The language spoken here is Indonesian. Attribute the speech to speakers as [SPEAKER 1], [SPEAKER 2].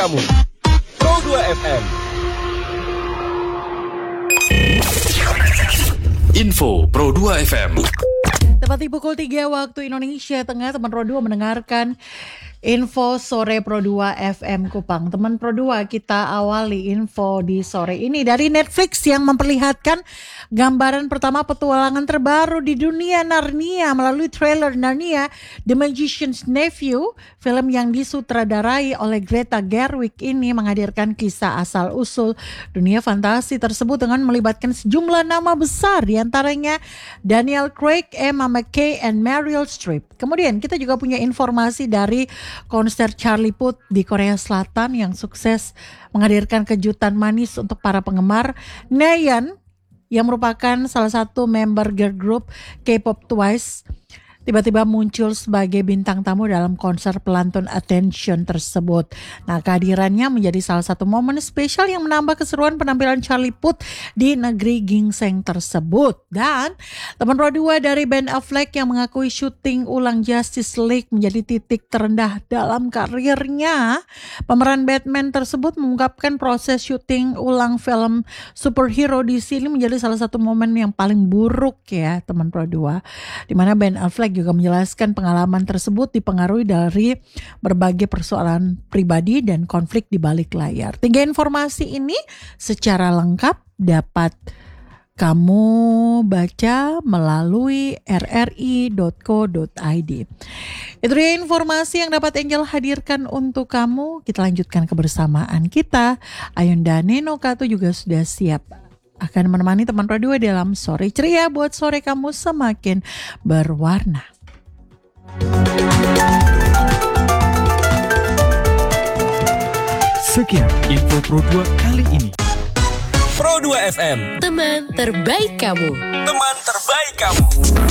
[SPEAKER 1] kamu. Pro 2 FM.
[SPEAKER 2] Info Pro 2 FM.
[SPEAKER 3] Tepat di pukul 3 waktu Indonesia Tengah, teman Pro 2 mendengarkan Info Sore Pro 2 FM Kupang. Teman Pro 2, kita awali info di sore ini dari Netflix yang memperlihatkan gambaran pertama petualangan terbaru di dunia Narnia melalui trailer Narnia The Magician's Nephew. Film yang disutradarai oleh Greta Gerwig ini menghadirkan kisah asal-usul dunia fantasi tersebut dengan melibatkan sejumlah nama besar, diantaranya Daniel Craig, Emma McKay, and Meryl Streep. Kemudian kita juga punya informasi dari konser Charlie Puth di Korea Selatan yang sukses menghadirkan kejutan manis untuk para penggemar. Nayeon yang merupakan salah satu member girl group K-pop Twice tiba-tiba muncul sebagai bintang tamu dalam konser pelantun Attention tersebut. Nah, kehadirannya menjadi salah satu momen spesial yang menambah keseruan penampilan Charlie Puth di negeri gingseng tersebut. Dan teman Pro 2 dari Ben Affleck yang mengakui syuting ulang Justice League menjadi titik terendah dalam karirnya. Pemeran Batman tersebut mengungkapkan proses syuting ulang film superhero di sini menjadi salah satu momen yang paling buruk ya teman Pro 2. Di mana Ben Affleck juga menjelaskan pengalaman tersebut dipengaruhi dari berbagai persoalan pribadi dan konflik di balik layar. 3 informasi ini secara lengkap dapat kamu baca melalui rri.co.id. Itu dia informasi yang dapat Angel hadirkan untuk kamu. Kita lanjutkan kebersamaan kita. Ayunda Neno Kato juga sudah siap akan menemani teman Pro 2 dalam sore ceria buat sore kamu semakin berwarna.
[SPEAKER 2] Sekian Info Pro 2 kali ini.
[SPEAKER 1] Pro 2 FM.
[SPEAKER 4] Teman terbaik kamu.
[SPEAKER 1] Teman terbaik kamu.